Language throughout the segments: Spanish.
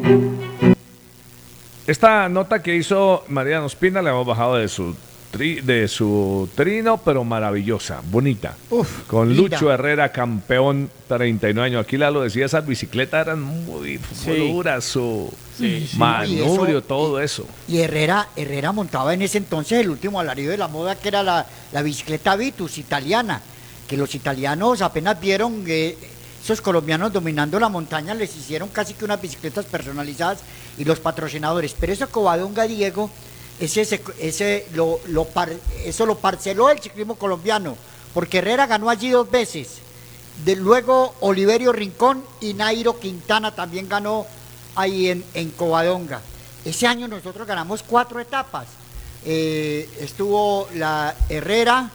Esta nota que hizo Mariano Ospina la hemos bajado de su trino, pero maravillosa, bonita. Uf, con linda. Lucho Herrera, campeón, 39 años. Aquí lo decía, esas bicicletas eran muy duras, su manubrio, todo eso. Y Herrera montaba en ese entonces el último alarido de la moda, que era la bicicleta Vitus italiana, que los italianos apenas vieron esos colombianos dominando la montaña, les hicieron casi que unas bicicletas personalizadas y los patrocinadores. Pero ese Covadonga, Diego, eso lo parceló el ciclismo colombiano, porque Herrera ganó allí 2 veces. Luego Oliverio Rincón y Nairo Quintana también ganó ahí en Covadonga. Ese año nosotros ganamos 4 etapas. Estuvo la Herrera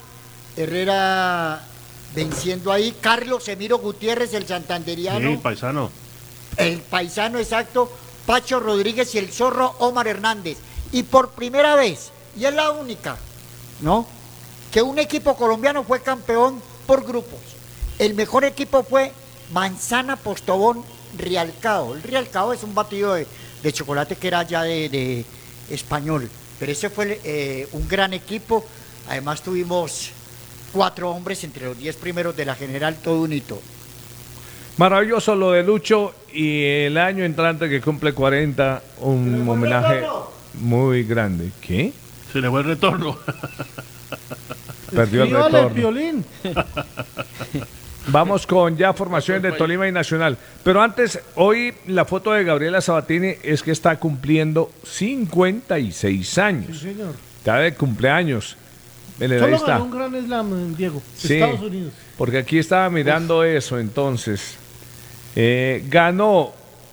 venciendo ahí, Carlos Emiro Gutiérrez, el santanderiano. Sí, paisano. El paisano, exacto, Pacho Rodríguez y el zorro Omar Hernández. Y por primera vez, y es la única, ¿no?, que un equipo colombiano fue campeón por grupos. El mejor equipo fue Manzana Postobón Rialcao. El Rialcao es un batido de chocolate que era ya de español. Pero ese fue un gran equipo. Además tuvimos 4 hombres entre los 10 primeros de la general, todo un hito. Maravilloso lo de Lucho, y el año entrante que cumple 40, un homenaje muy grande. ¿Qué? Se le fue el retorno. Perdió el Escríbale, retorno. Piolín. Vamos con ya formaciones de Tolima y Nacional. Pero antes, hoy la foto de Gabriela Sabatini es que está cumpliendo 56 años. Sí, señor. Está de cumpleaños. Ahí Solo está. ganó un Gran Slam, Diego. Sí, Estados Unidos. porque aquí estaba mirando eso, entonces. Ganó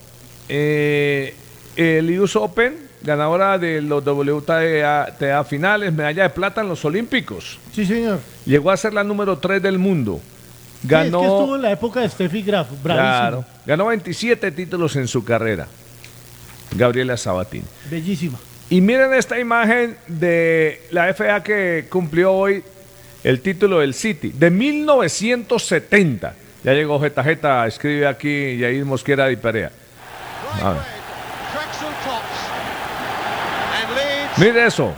el US Open, ganadora de los WTA finales, medalla de plata en los Olímpicos. Sí, señor. Llegó a ser la número 3 del mundo. Ganó, Sí, es que estuvo en la época de Steffi Graf, bravísimo. claro, ganó 27 títulos en su carrera. Gabriela Sabatini. Bellísima. Y miren esta imagen de la FA que cumplió hoy el título del City, de 1970. Ya llegó Jeta, escribe aquí Yair Mosquera de Perea. A ver. Mire eso,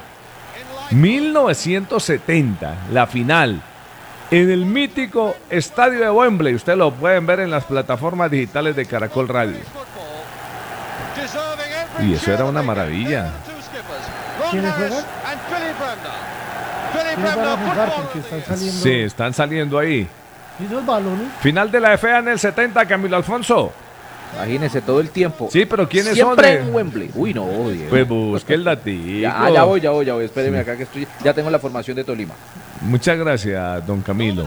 1970, la final, en el mítico estadio de Wembley. Ustedes lo pueden ver en las plataformas digitales de Caracol Radio. Y eso era una maravilla. ¿Quiénes juegan? ¿Quiénes van a jugar? Porque están saliendo. Sí, están saliendo ahí. ¿Y los balones? Final de la FA en el 70, Camilo Alfonso. Imagínense todo el tiempo. Sí, pero ¿quiénes Siempre son? en Wembley. Uy, no, Diego. Pues busque el datico. Ya voy. Espéreme acá que estoy. Ya tengo la formación de Tolima. Muchas gracias, don Camilo.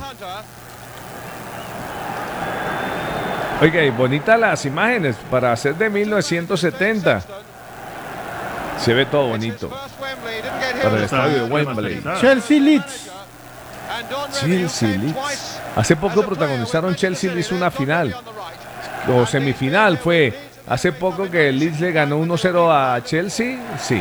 Oiga, y bonitas las imágenes para hacer de 1970. Se ve todo bonito. Para el estadio de Wembley. Chelsea Leeds. Chelsea Leeds. Hace poco protagonizaron Chelsea Leeds una final. O semifinal fue. Hace poco que el Leeds le ganó 1-0 a Chelsea. Sí.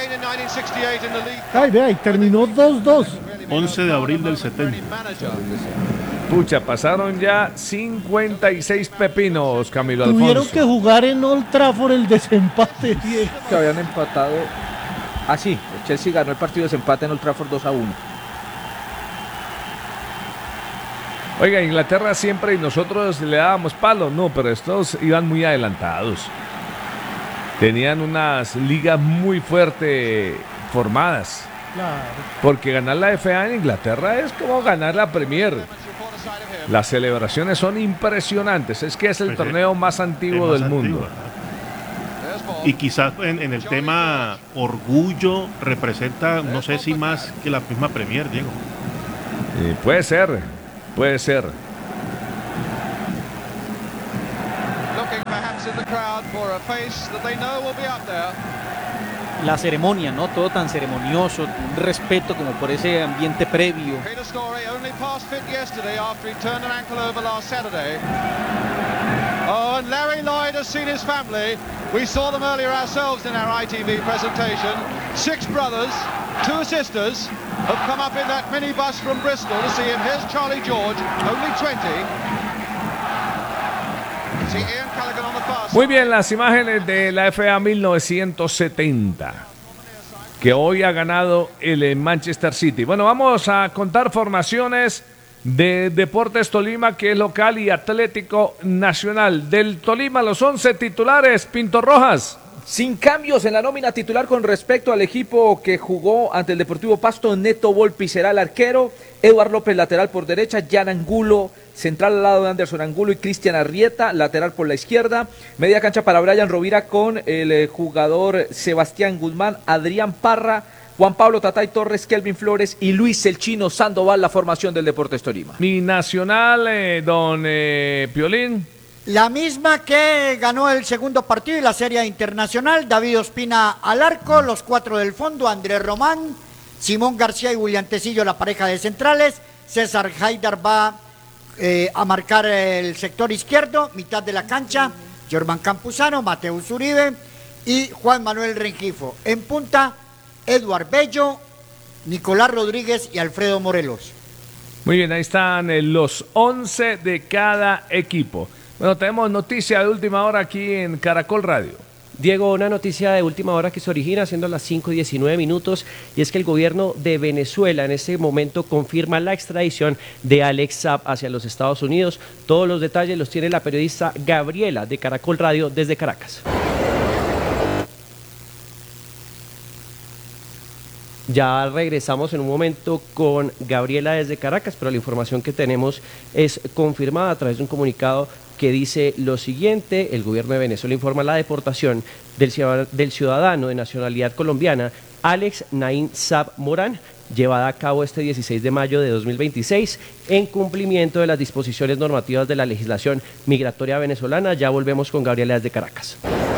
Ay, vea, y terminó 2-2. 11 de abril del 70. Pucha, pasaron ya 56 pepinos, Camilo Alfonso. Tuvieron que jugar en Old Trafford el desempate. Que habían empatado. Ah, sí, el Chelsea ganó el partido de desempate en Old Trafford 2-1. Oiga, Inglaterra siempre y nosotros le dábamos palo, no, pero estos iban muy adelantados. Tenían unas ligas muy fuerte formadas. Claro. Porque ganar la FA en Inglaterra es como ganar la Premier. Las celebraciones son impresionantes. Es que es el Pues torneo más antiguo del mundo. Y quizás en el tema orgullo representa, no sé si más que la misma Premier, Diego. Puede ser, puede ser. La ceremonia, ¿no? Todo tan ceremonioso, un respeto como por ese ambiente previo. Oh, and Larry Lloyd has seen his family. We saw them earlier ourselves in our ITV presentation. 6 brothers, 2 sisters have come up in that minibus from Bristol to see him. Here's Charlie George, only 20. See Ian Callaghan on the far side. Muy bien, las imágenes de la FA 1970, que hoy ha ganado el Manchester City. Bueno, vamos a contar formaciones de Deportes Tolima, que es local, y Atlético Nacional. Del Tolima, los 11 titulares, Pinto Rojas. Sin cambios en la nómina titular con respecto al equipo que jugó ante el Deportivo Pasto. Neto Volpi será el arquero, Eduard López lateral por derecha, Jan Angulo central al lado de Anderson Angulo y Cristian Arrieta lateral por la izquierda. Media cancha para Brian Rovira con el jugador Sebastián Guzmán, Adrián Parra, Juan Pablo Tatay Torres, Kelvin Flores y Luis el Chino Sandoval, la formación del Deportes Tolima. Mi Nacional, don Piolín. La misma que ganó el segundo partido y la serie internacional. David Ospina al arco, los 4 del fondo, Andrés Román, Simón García y William Tecillo, la pareja de centrales. César Haidar va a marcar el sector izquierdo, mitad de la cancha, Germán Campuzano, Mateus Uribe y Juan Manuel Rengifo. En punta, Eduard Bello, Nicolás Rodríguez y Alfredo Morelos. Muy bien, ahí están los 11 de cada equipo. Bueno, tenemos noticia de última hora aquí en Caracol Radio. Diego, una noticia de última hora que se origina siendo las 5:19 minutos, y es que el gobierno de Venezuela en este momento confirma la extradición de Alex Saab hacia los Estados Unidos. Todos los detalles los tiene la periodista Gabriela de Caracol Radio desde Caracas. Ya regresamos en un momento con Gabriela desde Caracas, pero la información que tenemos es confirmada a través de un comunicado que dice lo siguiente: el gobierno de Venezuela informa la deportación del ciudadano de nacionalidad colombiana Alex Naim Saab Morán, llevada a cabo este 16 de mayo de 2026 en cumplimiento de las disposiciones normativas de la legislación migratoria venezolana. Ya volvemos con Gabriela desde Caracas.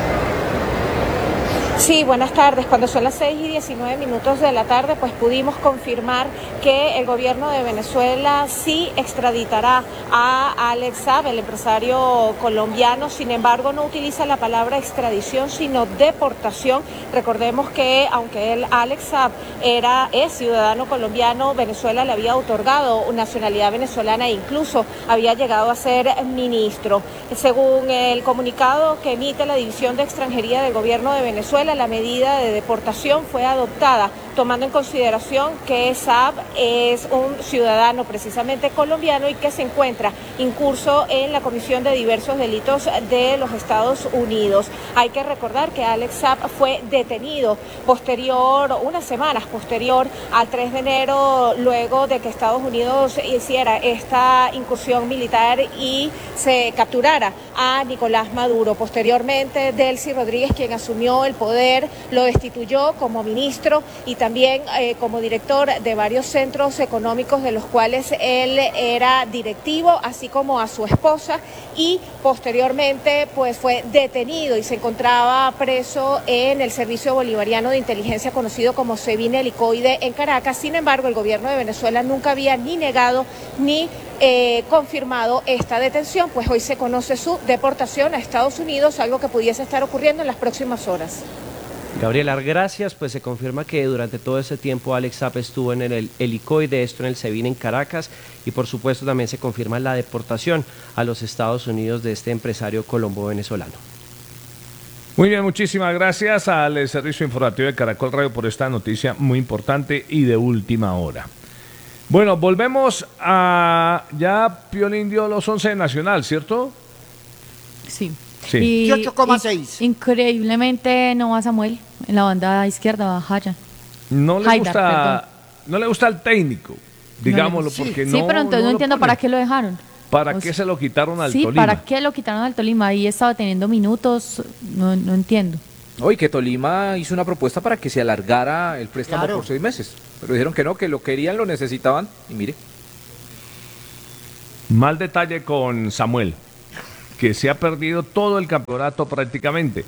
Sí, buenas tardes. Cuando son las 6:19 minutos de la tarde, pues pudimos confirmar que el gobierno de Venezuela sí extraditará a Alex Saab, el empresario colombiano. Sin embargo, no utiliza la palabra extradición, sino deportación. Recordemos que aunque Alex Saab es ciudadano colombiano, Venezuela le había otorgado nacionalidad venezolana e incluso había llegado a ser ministro. Según el comunicado que emite la División de Extranjería del gobierno de Venezuela, la medida de deportación fue adoptada tomando en consideración que Saab es un ciudadano precisamente colombiano y que se encuentra incurso en la comisión de diversos delitos de los Estados Unidos. Hay que recordar que Alex Saab fue detenido unas semanas posterior al 3 de enero, luego de que Estados Unidos hiciera esta incursión militar y se capturara a Nicolás Maduro. Posteriormente, Delcy Rodríguez, quien asumió el poder, lo destituyó como ministro y también como director de varios centros económicos de los cuales él era directivo, así como a su esposa, y posteriormente pues fue detenido y se encontraba preso en el Servicio Bolivariano de Inteligencia conocido como SEBIN Helicoide en Caracas. Sin embargo, el gobierno de Venezuela nunca había ni negado ni confirmado esta detención, pues hoy se conoce su deportación a Estados Unidos, algo que pudiese estar ocurriendo en las próximas horas. Gabriela, gracias. Pues se confirma que durante todo ese tiempo Alex Saab estuvo en el helicoide, esto en el SEBIN en Caracas, y por supuesto también se confirma la deportación a los Estados Unidos de este empresario colombo-venezolano. Muy bien, muchísimas gracias al servicio informativo de Caracol Radio por esta noticia muy importante y de última hora. Bueno, volvemos a... Ya Piolín dio los 11 de Nacional, ¿cierto? Sí. Sí. Y 18,6. Increíblemente no va Samuel, en la banda izquierda va Haidar. No le gusta el técnico, digámoslo, porque sí, pero entonces no entiendo para qué lo dejaron. ¿Para qué se lo quitaron al Tolima? Sí, ¿para qué lo quitaron al Tolima? Ahí estaba teniendo minutos, no entiendo. Hoy que Tolima hizo una propuesta para que se alargara el préstamo por 6 meses, pero dijeron que no, que lo querían, lo necesitaban, y mire. Mal detalle con Samuel, que se ha perdido todo el campeonato prácticamente.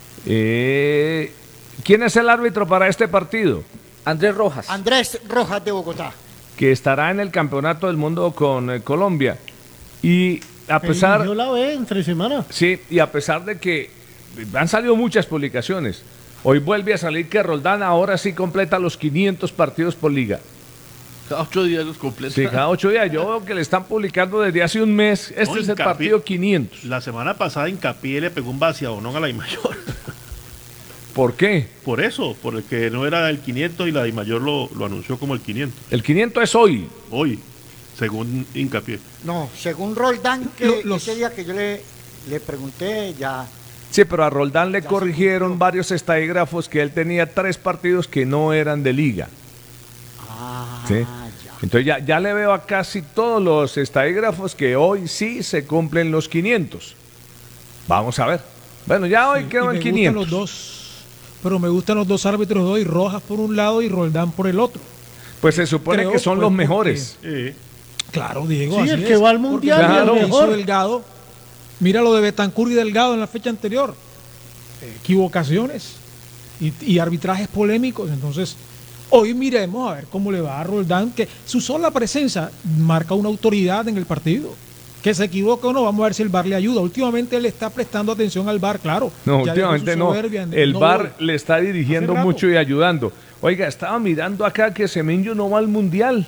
¿Quién es el árbitro para este partido? Andrés Rojas. Andrés Rojas de Bogotá. Que estará en el Campeonato del Mundo con Colombia. Y a pesar... Yo la ve entre semana. Sí, y a pesar de que han salido muchas publicaciones, hoy vuelve a salir que Roldán ahora sí completa los 500 partidos por liga. Cada 8 días los completan. Sí, cada 8 días. Yo veo que le están publicando desde hace un mes. Este es el partido 500. La semana pasada Hincapié le pegó un vaciadonón a la Dimayor. ¿Por qué? Por eso, por el que no era el 500 y la Dimayor lo anunció como el 500. El 500 es hoy. Hoy, según Hincapié. No, según Roldán, que ese día que yo le pregunté, ya... Sí, pero a Roldán le corrigieron varios estadígrafos que él tenía 3 partidos que no eran de liga. ¿Sí? Entonces ya le veo a casi todos los estadígrafos que hoy sí se cumplen los 500. Vamos a ver. Bueno, ya hoy quedó en 500. Los dos, pero me gustan los dos árbitros de hoy, Rojas por un lado y Roldán por el otro. Pues se supone que son los mejores. Claro, Diego. Sí, así el que es, va al mundial, claro, el mejor. hizo Delgado. Mira lo de Betancur y Delgado en la fecha anterior. Equivocaciones y arbitrajes polémicos. Entonces, hoy miremos a ver cómo le va a Roldán, que su sola presencia marca una autoridad en el partido. Que se equivoque o no, vamos a ver si el VAR le ayuda. Últimamente él está prestando atención al VAR, claro. No, Ya últimamente dejó su no. soberbia, El no VAR voy. le está dirigiendo Hace rato. mucho y ayudando. Oiga, estaba mirando acá que Semenyo no va al mundial.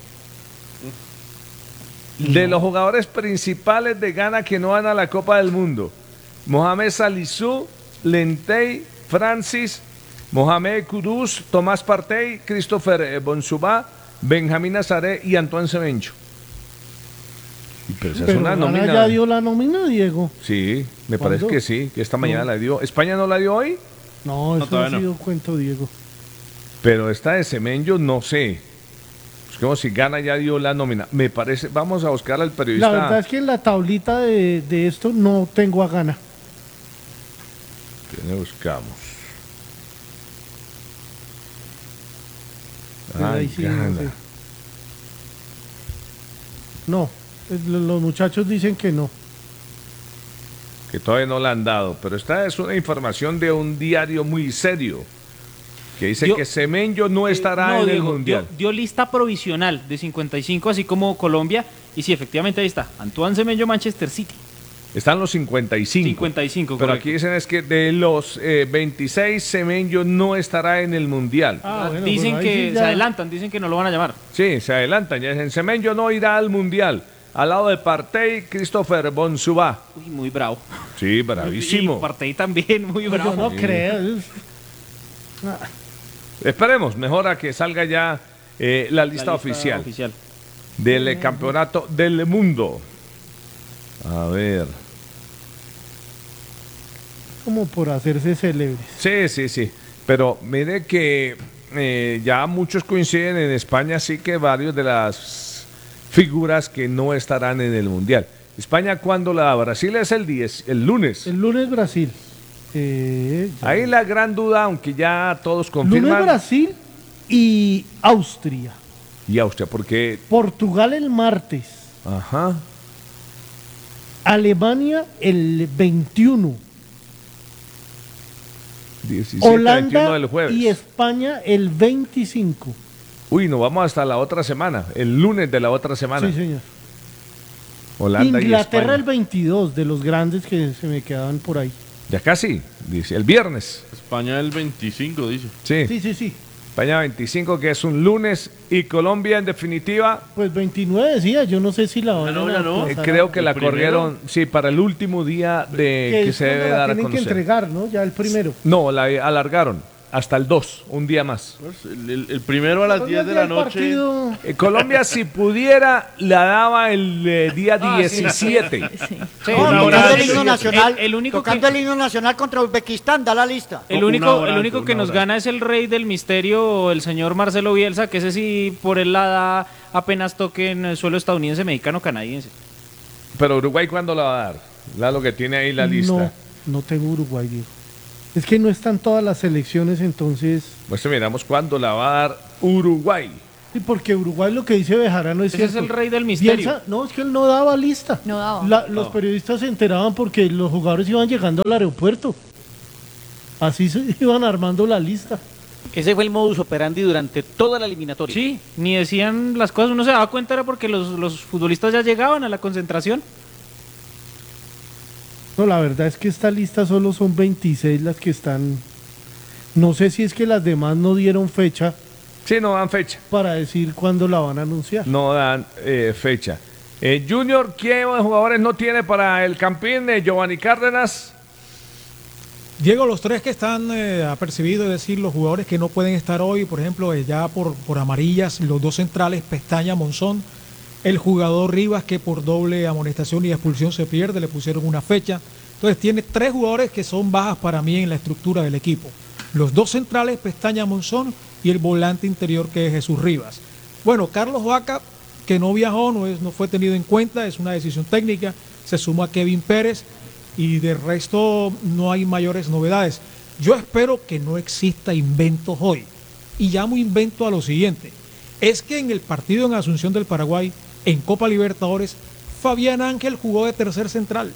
De los jugadores principales de Ghana que no van a la Copa del Mundo: Mohamed Salisu, Lentey, Francis, Mohamed Kudus, Tomás Partey, Christopher Bonsuba, Benjamín Nazaré y Antoine Semenyo. Pero esa es Pero una Ghana nómina. ya dio la nómina, Diego. Sí, me ¿Cuándo? parece que sí, que esta mañana No. la dio. ¿España no la dio hoy? No, eso todavía ha no. sido cuento, Diego. Pero esta de Semenyo no sé. Es como si Ghana ya dio la nómina. Me parece, vamos a buscar al periodista. La verdad es que en la tablita de esto no tengo a Ghana. ¿Quién le buscamos? Pero Ah, ahí sí, Ghana. no sé. No, los muchachos dicen que no. Que todavía no la han dado. Pero esta es una información de un diario muy serio. Que dice Dio- que Semenyo no estará No, en el Diego, Mundial. dio lista provisional de 55, así como Colombia. Y sí, efectivamente ahí está. Antoine Semenyo, Manchester City. Están los 55. 55, Pero correcto. aquí dicen es que de los 26, Semenyo no estará en el Mundial. Dicen que se adelantan, dicen que no lo van a llamar. Sí, se adelantan. Ya dicen, Semenyo no irá al Mundial. Al lado de Partey, Christopher Bonsuba. Uy, muy bravo. Sí, bravísimo. Y Partey también, muy bravo. Yo no Sí. creo. Esperemos, mejor a que salga ya la lista oficial del campeonato del mundo. A ver. Como por hacerse célebres. Sí, sí, sí. Pero mire que ya muchos coinciden en España, sí que varios de las figuras que no estarán en el Mundial. España, ¿cuándo la da? Brasil es el 10, el lunes. El lunes Brasil. Ahí la gran duda, aunque ya todos Lunes confirman. Brasil y Austria. Y Austria, porque... Portugal el martes. Ajá. Alemania el 21. 17, 21 Holanda del jueves. y España el 25. Uy, nos vamos hasta la otra semana, el lunes de la otra semana. Sí, señor. Holanda y Inglaterra España. el 22, de los grandes que se me quedaban por ahí. Ya casi, dice, el viernes. España el 25, dice. Sí. Sí, sí, sí. España 25, que es un lunes, y Colombia en definitiva, Pues 29 decía, yo no sé si la van a aplazar. creo que ¿El la primero? corrieron, sí, para el último día de que es se cuando debe la dar a tienen que conocer. entregar, ¿no? Ya el primero. No, la alargaron hasta el 2, un día más. El primero a las 10 de la noche. Colombia, si pudiera, la daba el día 17. Sí, tocando el himno nacional, tocando el himno nacional contra Uzbekistán, da la lista. El único que nos gana es el rey del misterio, el señor Marcelo Bielsa, que ese sí por él la da apenas toque en el suelo estadounidense, mexicano, canadiense. Pero Uruguay, ¿cuándo la va a dar? Lo que tiene ahí la lista. No, no tengo Uruguay, Diego. Es que no están todas las selecciones, entonces... Pues miramos cuándo la va a dar Uruguay. Sí, porque Uruguay lo que dice Bejarano es Ese es cierto. el rey del misterio. Bielsa, no, es que él no daba lista. No daba. Los periodistas se enteraban porque los jugadores iban llegando al aeropuerto. Así se iban armando la lista. Ese fue el modus operandi durante toda la eliminatoria. Sí, ni decían las cosas, uno se daba cuenta era porque los futbolistas ya llegaban a la concentración. No, la verdad es que esta lista solo son 26 las que están. No sé si es que las demás no dieron fecha Sí, no dan fecha. Para decir cuándo la van a anunciar. No dan fecha. Junior, ¿qué jugadores no tiene para el Campín? Giovanni Cárdenas. Diego, los tres que están apercibidos, es decir, los jugadores que no pueden estar hoy, por ejemplo, ya por amarillas, los dos centrales, Pestaña, Monzón, el jugador Rivas, que por doble amonestación y expulsión se pierde, le pusieron una fecha. Entonces tiene tres jugadores que son bajas para mí en la estructura del equipo. Los dos centrales, Pestaña, Monzón, y el volante interior, que es Jesús Rivas. Bueno, Carlos Vaca, que no viajó, no fue tenido en cuenta, es una decisión técnica, se suma Kevin Pérez, y de resto no hay mayores novedades. Yo espero que no exista inventos hoy, y llamo invento a lo siguiente: es que en el partido en Asunción del Paraguay, en Copa Libertadores, Fabián Ángel jugó de tercer central,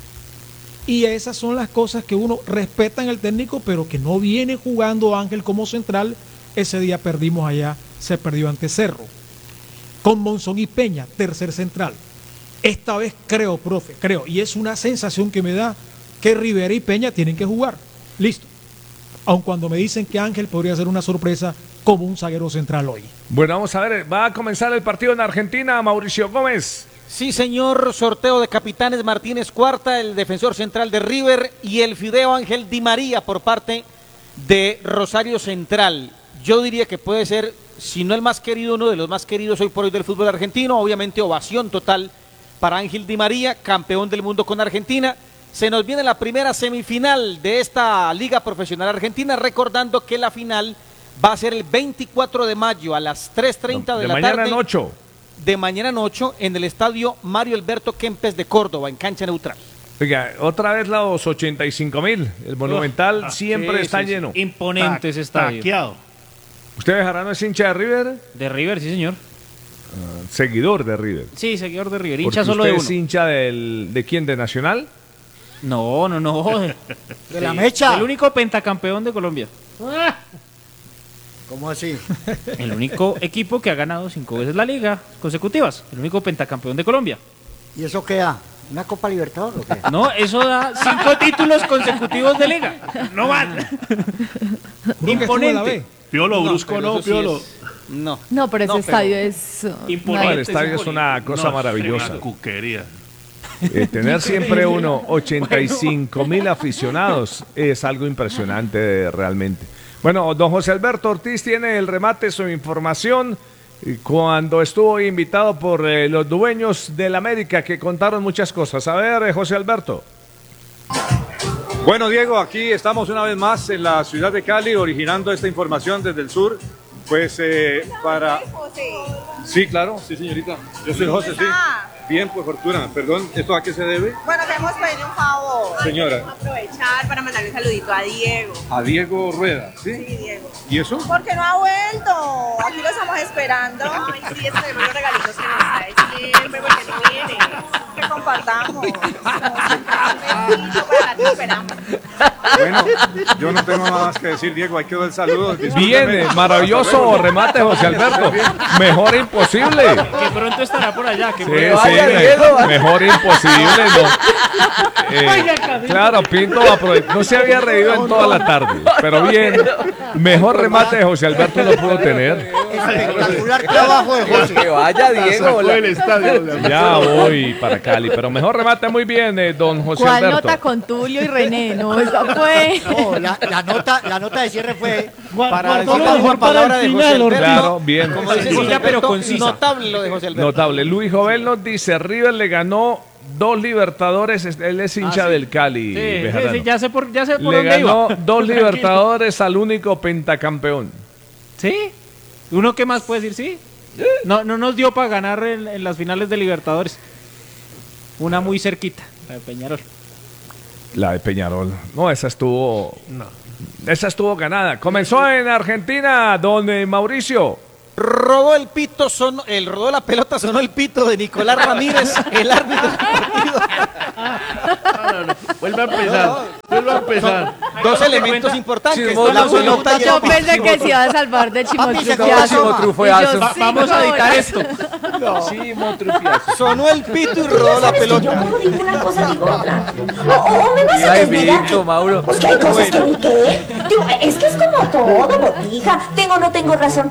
y esas son las cosas que uno respeta en el técnico, pero que no viene jugando Ángel como central. Ese día perdimos allá, se perdió ante Cerro. Con Monzón y Peña, tercer central. Esta vez creo, y es una sensación que me da, que Rivera y Peña tienen que jugar. Listo. Aun cuando me dicen que Ángel podría ser una sorpresa como un zaguero central hoy. Bueno, vamos a ver, va a comenzar el partido en Argentina, Mauricio Gómez. Sí, señor, sorteo de capitanes: Martínez Cuarta, el defensor central de River, y el Fideo Ángel Di María por parte de Rosario Central. Yo diría que puede ser, si no el más querido, uno de los más queridos hoy por hoy del fútbol argentino. Obviamente ovación total para Ángel Di María, campeón del mundo con Argentina. Se nos viene la primera semifinal de esta Liga Profesional Argentina, recordando que la final va a ser el 24 de mayo a las 3:30 de la tarde. De mañana en 8. De mañana en 8 en el estadio Mario Alberto Kempes de Córdoba, en cancha neutral. Oiga, otra vez los 85.000. El Monumental siempre está lleno. Imponente ese estadio. Taqueado. ¿Usted Bejarano es hincha de River? De River, sí, señor. Seguidor de River. Sí, seguidor de River. Hincha solo de uno. ¿Es hincha ¿de quién? ¿De Nacional? No. ¿De la Mecha? El único pentacampeón de Colombia. ¿Cómo así? El único equipo que ha ganado 5 veces la liga consecutivas. El único pentacampeón de Colombia. ¿Y eso qué da? ¿Una Copa Libertadores o qué? No, eso da 5 títulos consecutivos de liga. No van. Imponente. Piolo, Brusco no, Piolo. Sí no. No, pero ese estadio es... Imponente. El estadio es una cosa maravillosa. Una cuquería. Tener siempre 85.000 aficionados es algo impresionante realmente. Bueno, don José Alberto Ortiz tiene el remate, su información, cuando estuvo invitado por los dueños del América, que contaron muchas cosas. A ver, José Alberto. Bueno, Diego, aquí estamos una vez más en la ciudad de Cali, originando esta información desde el sur. Pues para... Sí, claro, sí, señorita. Yo soy José, sí. Bien, pues fortuna. Perdón, ¿esto a qué se debe? Bueno, queremos pedirle un favor. Señora. Queremos aprovechar para mandarle un saludito a Diego. A Diego Rueda, ¿sí? Sí, Diego. ¿Y eso? Porque no ha vuelto. Aquí lo estamos esperando. Ay, sí, esos son los regalitos que nos trae siempre, porque no viene. Que compartamos. Bueno, yo no tengo nada más que decir, Diego. Ahí quedó el saludo. Bien, maravilloso remate, José Alberto. Mejor imposible. Que pronto estará por allá. Que mejor imposible. No. Claro, Pinto no se había reído en toda la tarde, pero bien. Mejor remate de José Alberto no pudo tener. Espectacular trabajo de José. Que vaya Diego. Ya voy para Cali, pero mejor remate muy bien, don José ¿Cuál Alberto. nota con Tulio y René? No, esa fue. No, la nota de cierre fue para decir la mejor palabra de José Alberto. Claro, bien. Como dice Silvia, pero concisa. Notable lo de José Alberto. Notable. Luis Jovel nos dice, River le ganó 2 Libertadores, él es hincha del Cali. Sí, ya sé por le dónde ganó iba. 2 Libertadores al único pentacampeón. ¿Sí? ¿Uno qué más puede decir? Sí. No nos dio para ganar en las finales de Libertadores. Una muy cerquita, la de Peñarol. La de Peñarol. No, esa estuvo ganada. Comenzó en Argentina, don Mauricio. Rodó el pito, rodó la pelota, sonó el pito de Nicolás Ramírez, el árbitro del partido. No. Vuelve a empezar. Dos elementos importantes. Yo pensé que se iba a salvar de chimotrufiazo. Vamos a editar esto. Chimotrufiazo. Sonó el pito y rodó la pelota. Yo cuando digo una cosa digo otra. O me vas a desviar. Mauro. Pues que hay cosas que ni qué. Digo, es que es como todo, botija. ¿Tengo o no tengo razón?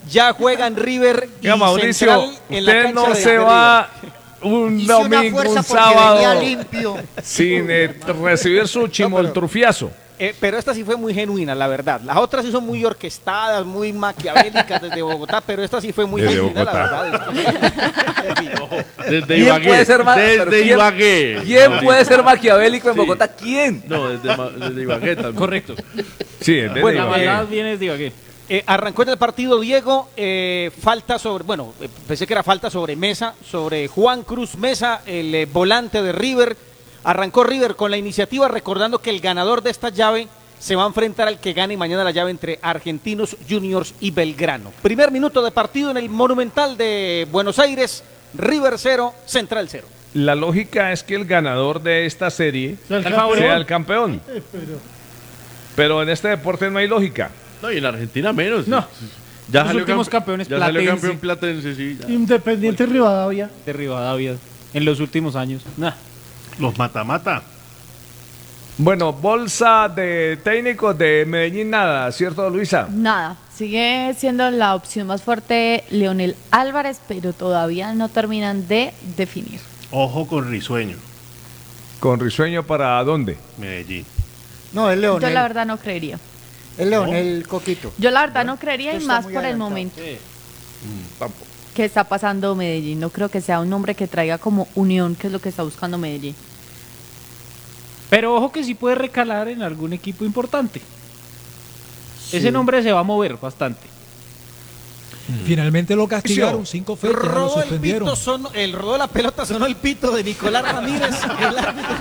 ya juegan River y Oiga, Mauricio, Central en la usted cancha no de se River. va un Hice una domingo, fuerza un porque sábado, venía limpio. sin recibir su chimoltrufiazo. Pero esta sí fue muy genuina, la verdad. Las otras sí son muy orquestadas, muy maquiavélicas desde Bogotá, pero esta sí fue muy Desde genuina, la Bogotá. verdad. Desde ¿Quién Ibagué. puede ser más- pero Desde quién- Ibagué. ¿Quién puede ser maquiavélico en Sí. Bogotá? ¿Quién? No, desde Ibagué también. Correcto. Sí, desde Bueno, La Ibagué. maldad viene de Ibagué. Arrancó en el partido Diego, falta sobre, pensé que era falta sobre Mesa, sobre Juan Cruz Mesa, el volante de River. Arrancó River con la iniciativa, recordando que el ganador de esta llave se va a enfrentar al que gane mañana la llave entre Argentinos Juniors y Belgrano. Primer minuto de partido en el Monumental de Buenos Aires, River 0, Central 0. La lógica es que el ganador de esta serie sea el campeón. Pero en este deporte no hay lógica. No, y en Argentina menos. No. Ya Los salió últimos campeones ya salió Platense. campeón Platense, sí. ya. Independiente Rivadavia. De Rivadavia. En los últimos años. Nah. Los mata-mata. Bueno, bolsa de técnicos de Medellín, nada, ¿cierto, Luisa? Nada, sigue siendo la opción más fuerte Leonel Álvarez, pero todavía no terminan de definir. Ojo con Risueño, ¿Con Risueño para dónde? Medellín. No, es Yo Leonel. la verdad no creería. Es Leonel Coquito. Yo la verdad no creería y está más muy por el adelantado. momento Tampoco. que está pasando Medellín. No creo que sea un nombre que traiga como unión, que es lo que está buscando Medellín. Pero ojo que sí puede recalar en algún equipo importante. Ese nombre se va a mover bastante. Finalmente lo castigaron, 5 fechas, lo Rodó el suspendieron. pito, rodó la pelota, sonó el pito de Nicolás Ramírez, el árbitro.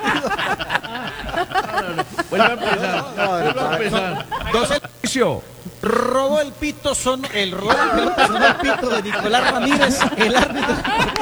Vuelve a empezar. Vuelve a empezar. Rodó el pito, rodó la pelota, sonó el pito de Nicolás Ramírez, el árbitro.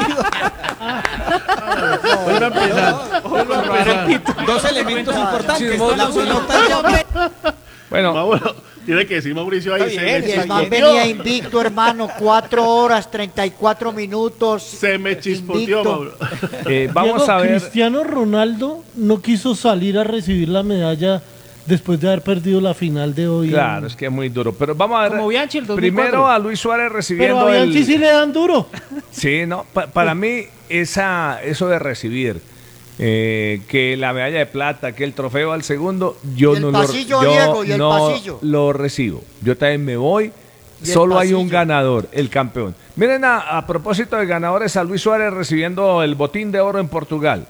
Vuelve a empezar. Vuelve a empezar. Dos elementos importantes. Chismoso. La pelota ya- Bueno, Tiene que decir Mauricio ahí. Está bien, Y el está man bien. venía invicto, hermano, 4 horas, 34 minutos. Se me chispoteó, invicto. Mauro. vamos Diego, a ver. Cristiano Ronaldo no quiso salir a recibir la medalla después de haber perdido la final de hoy. Claro, es que es muy duro. Pero vamos a ver. Como Bianchi el 2004. Primero a Luis Suárez Pero recibiendo a Bianchi sí le dan duro. Sí, no, para mí eso de recibir que la medalla de plata, que el trofeo al segundo, yo Y el no pasillo, yo Diego, y el no pasillo. lo recibo. Yo también me voy. Y el Solo hay un pasillo. ganador, el campeón. Miren a propósito de ganadores, a Luis Suárez recibiendo el botín de oro en Portugal.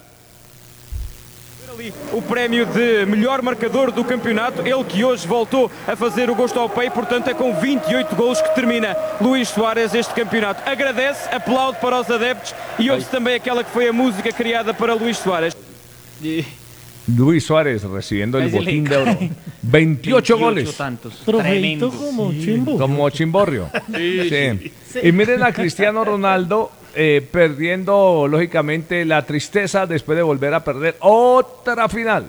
O prémio de melhor marcador do campeonato, ele que hoje voltou a fazer o gosto ao pé, portanto é com 28 gols que termina Luís Soares este campeonato. Agradece, aplaude para os adeptos e ouve também aquela que foi a música criada para Luís Soares. Luis Suárez recibiendo el Ahí se le botín de cae. oro. 28 goles. Tantos. Trofeito Tremendos. como chimbo. Como Chimborrio. Sí. Sí. Y miren a Cristiano Ronaldo perdiendo, lógicamente, la tristeza después de volver a perder otra final.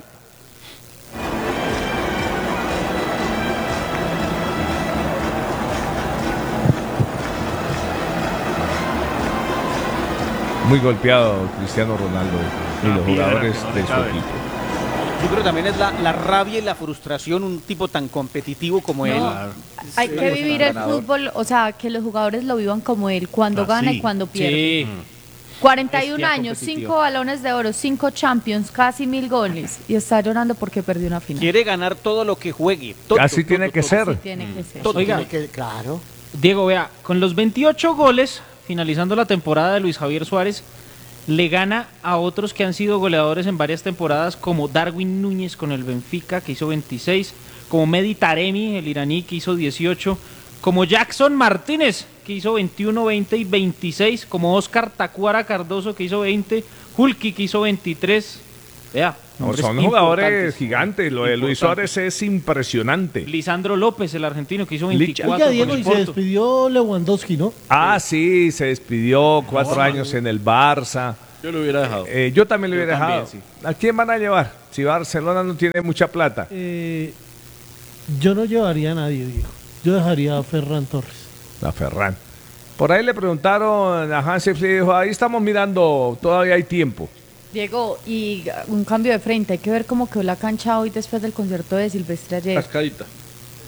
Muy golpeado Cristiano Ronaldo y los jugadores de su equipo. Yo creo que también es la rabia y la frustración, un tipo tan competitivo como él. Hay que vivir el fútbol, o sea, que los jugadores lo vivan como él, cuando gana y cuando pierde. Sí. 41 Bestia años, competitiva. 5 balones de oro, 5 Champions, casi 1000 goles y está llorando porque perdió una final. Quiere ganar todo lo que juegue. Todo, Así tiene que ser. Sí, tiene que ser. Oiga, Claro. Diego, vea, con los 28 goles, finalizando la temporada de Luis Javier Suárez, le gana a otros que han sido goleadores en varias temporadas, como Darwin Núñez con el Benfica, que hizo 26, como Mehdi Taremi, el iraní, que hizo 18, como Jackson Martínez, que hizo 21, 20 y 26, como Oscar Tacuara Cardoso, que hizo 20, Hulki, que hizo 23. Vea, No, nombres son jugadores importantes. gigantes. Lo de Luis Importantes. Suárez es impresionante. Lisandro López, el argentino, que hizo Licha. 24. Oiga, con Diego, el y se Porto. despidió Lewandowski, ¿no? Ah, sí, se despidió 4 años en el Barça. Yo lo hubiera dejado. Yo también lo Yo hubiera también, dejado. ¿A quién van a llevar? Si Barcelona no tiene mucha plata. Yo no llevaría a nadie, Diego. Yo dejaría a Ferran Torres. A Ferran. Por ahí le preguntaron a Hansi Flick y dijo, ahí estamos mirando, todavía hay tiempo. Diego, y un cambio de frente, hay que ver cómo quedó la cancha hoy después del concierto de Silvestre ayer. Cascadita.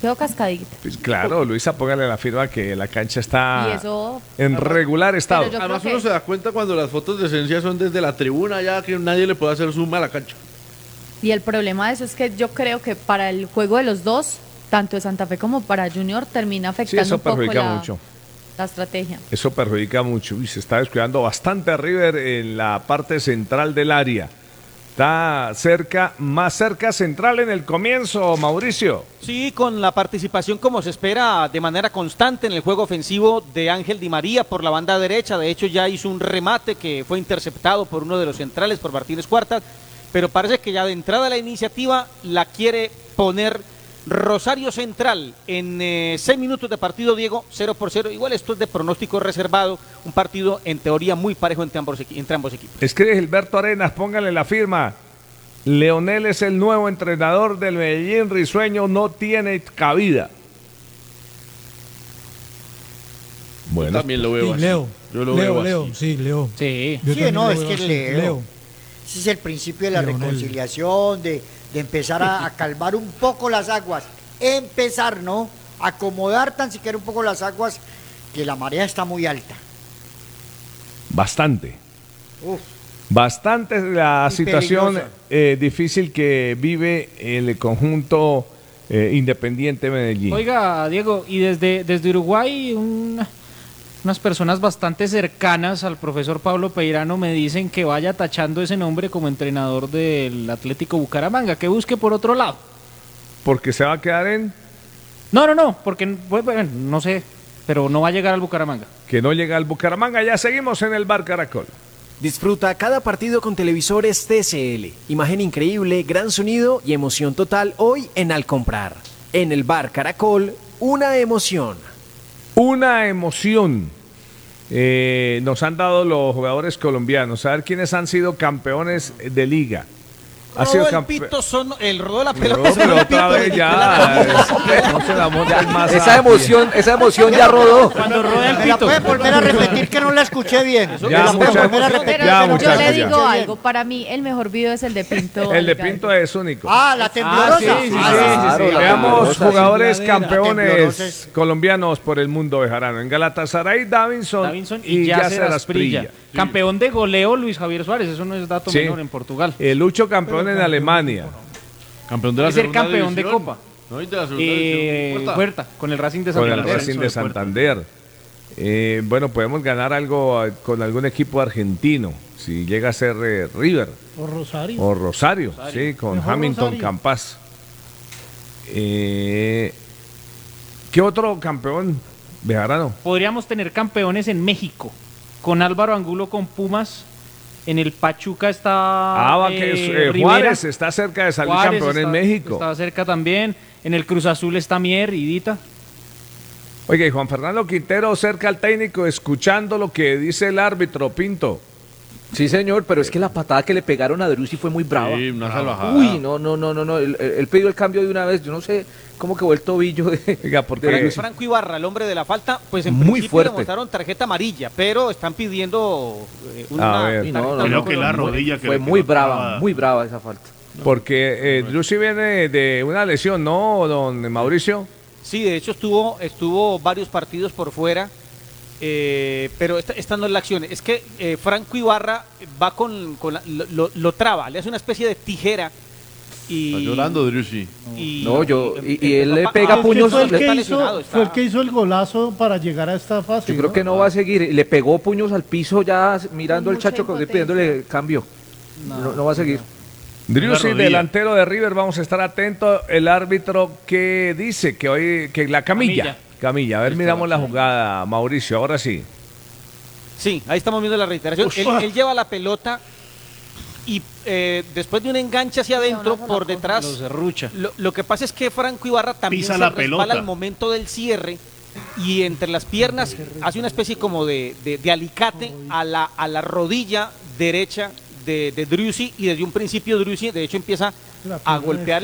quedó cascadita. Pues claro, Luisa, póngale la firma que la cancha está Y eso... en regular estado. yo Además creo uno que- se da cuenta cuando las fotos de esencia son desde la tribuna, ya que nadie le puede hacer zoom a la cancha. Y el problema de eso es que yo creo que para el juego de los dos, tanto de Santa Fe como para Junior, termina Sí, afectando eso un poco perjudica la, mucho. la estrategia. Eso perjudica mucho. Uy, se está descuidando bastante River en la parte central del área. Está cerca, más cerca Central en el comienzo, Mauricio. Sí, con la participación como se espera de manera constante en el juego ofensivo de Ángel Di María por la banda derecha. De hecho ya hizo un remate que fue interceptado por uno de los centrales, por Martínez Cuartas, pero parece que ya de entrada la iniciativa la quiere poner Rosario Central en 6 minutos de partido, Diego, 0-0. Igual esto es de pronóstico reservado, un partido en teoría muy parejo entre ambos equipos. Escribe Gilberto Arenas, póngale la firma. Leonel es el nuevo entrenador del Medellín, Risueño no tiene cabida. Bueno, También lo veo Sí, así. Leo. Yo lo veo Leo, así. sí, Leo. Sí. Yo Sí, también no, lo es veo que así, Leo. Ese es el principio de la Leonel. reconciliación, de empezar a calmar un poco las aguas. Empezar, ¿no? Acomodar tan siquiera un poco las aguas, que la marea está muy alta. bastante. Uf. Bastante la Y situación peligrosa. difícil que vive el conjunto Independiente Medellín. Oiga, Diego, y desde Uruguay unas personas bastante cercanas al profesor Pablo Peirano me dicen que vaya tachando ese nombre como entrenador del Atlético Bucaramanga, que busque por otro lado. Porque se va a quedar en... No, porque bueno, no sé, pero no va a llegar al Bucaramanga. Que no llega al Bucaramanga, ya seguimos en el Bar Caracol. Disfruta cada partido con televisores TCL. Imagen increíble, gran sonido y emoción total hoy en Al Comprar. En el Bar Caracol, una emoción. Una emoción nos han dado los jugadores colombianos. A ver quiénes han sido campeones de liga. Ha sido Rodó el pito, el rodó la pelota. No, pero sonó el otra pito, vez y ya. No se la montes más. Esa emoción ya rodó. Cuando rodea el ¿Me la pito. puede volver a repetir que no la escuché bien? Ya, ¿Me la puede muchachos. volver a repetir? Pero, Ya, pero yo muchachos, le ya. digo algo, para mí el mejor video es el de Pinto. El de Algarve. Pinto es único. Ah, la temblorosa. Sí, sí, Ah, sí. Veamos jugadores La campeones temblorosa. colombianos por el mundo bejarano. En Galatasaray, Davinson y Yasser Asprilla. Asprilla. Campeón de goleo Luis Javier Suárez, eso no es dato Sí. menor en Portugal. El Lucho campeón en Alemania. Campeón de la Es el segunda campeón de división. Copa. No, y de la segunda división. Huerta, con el Racing de Con el Santander. Racing de Santander. Bueno, podemos ganar algo con algún equipo argentino. Si llega a ser River. O Rosario. O Rosario, sí, con Mejor Hamilton Rosario. Campas. ¿Qué otro campeón bejarano? Podríamos tener campeones en México, con Álvaro Angulo con Pumas. En el Pachuca está Rivera. Juárez está cerca de salir Juárez campeón en México. Está cerca también. En el Cruz Azul está Mier y Dita. Oiga, y Juan Fernando Quintero cerca al técnico, escuchando lo que dice el árbitro Pinto. Sí, señor, pero es que la patada que le pegaron a Drussi fue muy brava. Sí, una salvajada. Uy, no. Él pidió el cambio de una vez. Yo no sé cómo quedó el tobillo de. Oiga, porque Franco Ibarra, el hombre de la falta, pues en Muy principio fuerte. le mostraron tarjeta amarilla, pero están pidiendo A una ver. tarjeta Creo que la rodilla que Fue le muy quedó brava, clavada. muy brava esa falta. Porque Drussi viene de una lesión, ¿no, don Mauricio? Sí, de hecho estuvo varios partidos por fuera, pero esta no es la acción. Es que Franco Ibarra va lo traba, le hace una especie de tijera. Y, Está llorando, Drussi. y él le pega puños. Fue el, que está hizo, lesionado, fue el que hizo el golazo para llegar a esta fase. Yo creo que no va a seguir. Le pegó puños al piso ya mirando Con al Chacho mucha pidiéndole cambio. No va a seguir. Drussi, rodilla. delantero de River, vamos a estar atentos. El árbitro que dice que hoy, que la camilla. A ver, miramos la jugada, Mauricio, ahora sí. Sí, ahí estamos viendo la reiteración. Él lleva la pelota y después de un enganche hacia adentro, por detrás, Lo serrucha. lo que pasa es que Franco Ibarra también Pisa se la resbala pelota. al momento del cierre y entre las piernas hace una especie como de alicate a la rodilla derecha de Drussi, y desde un principio Drussi de hecho empieza a golpear